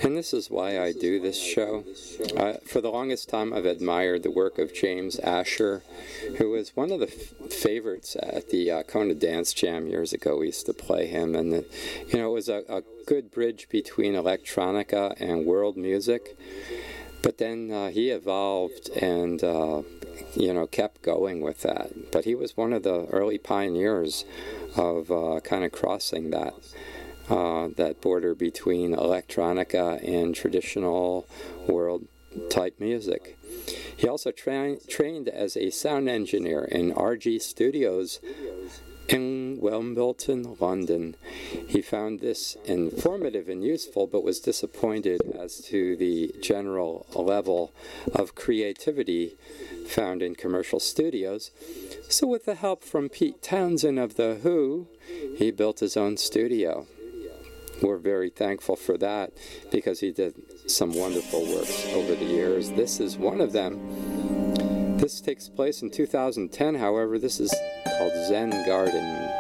And this is why I do this show. For the longest time, I've admired the work of James Asher, who was one of the favorites at the Kona Dance Jam years ago. We used to play him, and it was a good bridge between electronica and world music. But then he evolved and kept going with that. But he was one of the early pioneers of kind of crossing that border between electronica and traditional world-type music. He also trained as a sound engineer in RG Studios in Wimbledon, London. He found this informative and useful, but was disappointed as to the general level of creativity found in commercial studios. So with the help from Pete Townsend of The Who, he built his own studio. We're very thankful for that because he did some wonderful works over the years. This is one of them. This takes place in 2010, however. This is called Zen Garden.